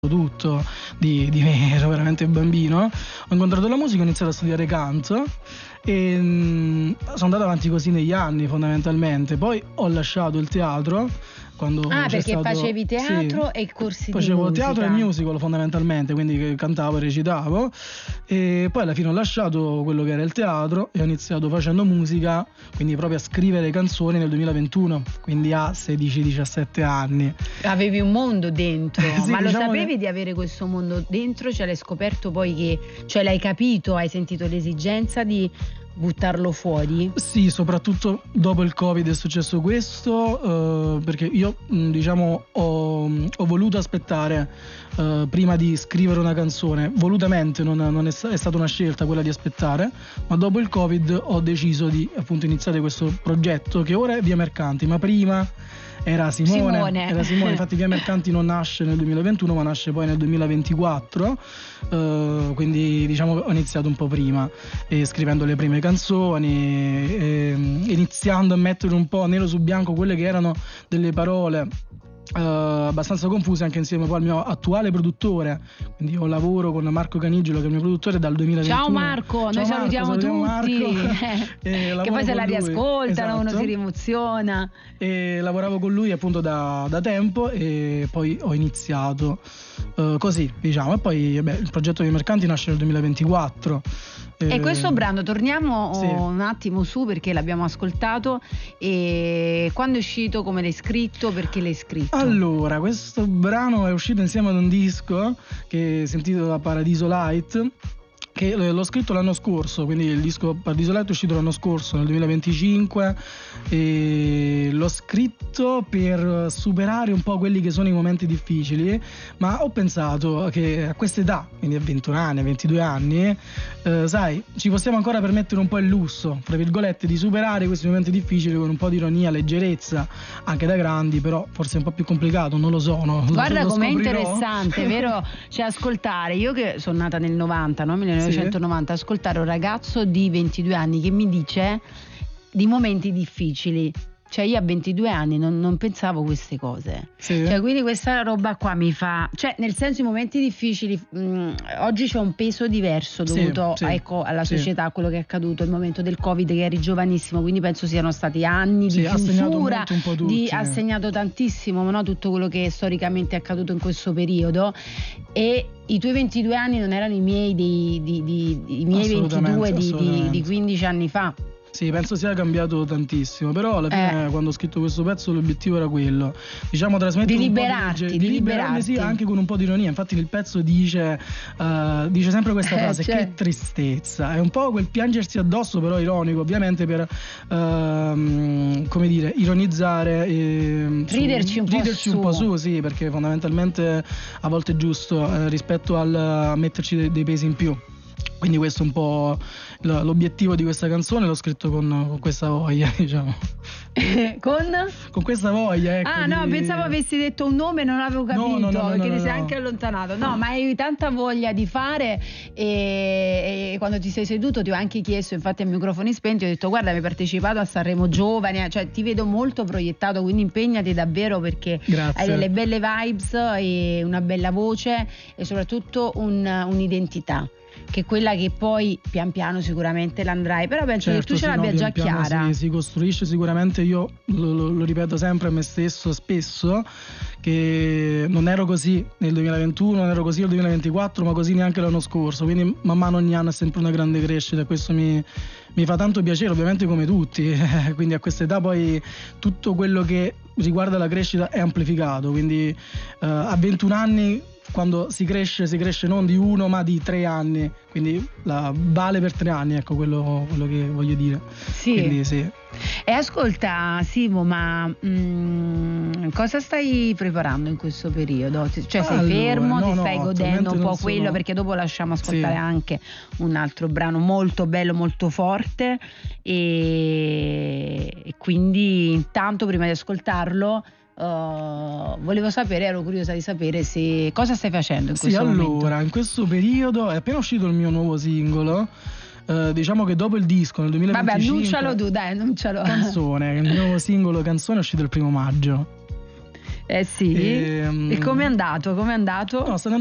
tutto di me, ero veramente bambino. Ho incontrato la musica, ho iniziato a studiare canto e sono andato avanti così negli anni fondamentalmente. Poi ho lasciato il teatro quando c'è perché stato, facevi teatro sì, e corsi di facevo musica. teatro e musical fondamentalmente, quindi cantavo e recitavo, e poi alla fine ho lasciato quello che era il teatro e ho iniziato facendo musica, quindi proprio a scrivere canzoni nel 2021, quindi a 16-17 anni. Avevi un mondo dentro, Sì, ma lo diciamo sapevi che di avere questo mondo dentro? Cioè l'hai scoperto poi cioè l'hai capito, hai sentito l'esigenza di buttarlo fuori? Sì, soprattutto dopo il Covid è successo questo, perché io diciamo ho voluto aspettare prima di scrivere una canzone, volutamente, non è stata una scelta quella di aspettare, ma dopo il Covid ho deciso di appunto iniziare questo progetto che ora è Via Mercanti, ma prima era Simone. Infatti Via Mercanti non nasce nel 2021 ma nasce poi nel 2024, quindi diciamo ho iniziato un po' prima, scrivendo le prime canzoni, iniziando a mettere un po' nero su bianco quelle che erano delle parole abbastanza confuse, anche insieme poi al mio attuale produttore. Quindi io lavoro con Marco Canigelo, che è il mio produttore, dal 2021. Ciao Marco, noi salutiamo tutti che poi se la riascoltano, uno si riemoziona. E lavoravo con lui appunto da tempo, e poi ho iniziato così, diciamo, e poi il progetto dei Mercanti nasce nel 2024. E questo brano, torniamo sì, un attimo su, perché l'abbiamo ascoltato, e quando è uscito, come l'hai scritto, perché l'hai scritto? Allora, questo brano è uscito insieme ad un disco che si intitola Paradiso Light, che l'ho scritto l'anno scorso, quindi il disco Paradiso Light è uscito l'anno scorso, nel 2025, e l'ho scritto per superare un po' quelli che sono i momenti difficili, ma ho pensato che a questa età, quindi a 21 anni, a 22 anni, sai, ci possiamo ancora permettere un po' il lusso, fra virgolette, di superare questi momenti difficili con un po' di ironia, leggerezza, anche da grandi, però forse è un po' più complicato, non lo so. Guarda com'è interessante, vero? Cioè ascoltare, io che sono nata nel 90, no? 1990, ascoltare un ragazzo di 22 anni che mi dice di momenti difficili. Cioè io a 22 anni non pensavo queste cose, sì. Cioè quindi questa roba qua mi fa, cioè nel senso, i momenti difficili oggi c'è un peso diverso dovuto ecco, alla società, a quello che è accaduto, il momento del Covid, che eri giovanissimo, quindi penso siano stati anni di chiusura, ha segnato tantissimo, no? Tutto quello che storicamente è accaduto in questo periodo, e i tuoi 22 anni non erano i miei i miei 22 di 15 anni fa. Sì, penso sia cambiato tantissimo, però alla fine quando ho scritto questo pezzo l'obiettivo era quello, diciamo, trasmettere di liberarmi, sì, anche con un po' di ironia. Infatti nel pezzo dice sempre questa frase, che tristezza, è un po' quel piangersi addosso, però ironico, ovviamente, per come dire, ironizzare, riderci un po' su, sì, perché fondamentalmente a volte è giusto, rispetto a metterci dei pesi in più. Quindi questo è un po' l'obiettivo di questa canzone, l'ho scritto con questa voglia, diciamo. Con questa voglia, ecco. No, pensavo avessi detto un nome, non avevo capito, perché ti sei anche allontanato. No, ma hai tanta voglia di fare, e quando ti sei seduto ti ho anche chiesto, infatti a microfoni spenti, ho detto: guarda, hai partecipato a Sanremo Giovane, cioè ti vedo molto proiettato, quindi impegnati davvero, perché hai delle belle vibes e una bella voce, e soprattutto un'identità, che è quella che poi pian piano sicuramente l'andrai, però penso che tu ce l'abbia già chiara. Si costruisce sicuramente. Io lo ripeto sempre a me stesso spesso, che non ero così nel 2021, non ero così nel 2024, ma così neanche l'anno scorso, quindi man mano ogni anno è sempre una grande crescita, e questo mi fa tanto piacere, ovviamente, come tutti. Quindi a questa età poi tutto quello che riguarda la crescita è amplificato, quindi a 21 anni, quando si cresce non di 1 ma di 3 anni, quindi vale per 3 anni, ecco quello che voglio dire. Sì. Quindi, sì. E ascolta Simo, ma cosa stai preparando in questo periodo? Cioè sei fermo, ti stai godendo un po' quello, perché dopo lasciamo ascoltare anche un altro brano molto bello, molto forte, e quindi intanto, prima di ascoltarlo, volevo sapere, ero curiosa di sapere cosa stai facendo in questo momento. Allora, in questo periodo è appena uscito il mio nuovo singolo, diciamo che dopo il disco nel 2025. Vabbè, annuncialo tu, dai, annuncialo. Canzone, il nuovo singolo Canzone è uscito il 1 maggio. Sì. E com'è andato? No, sta andando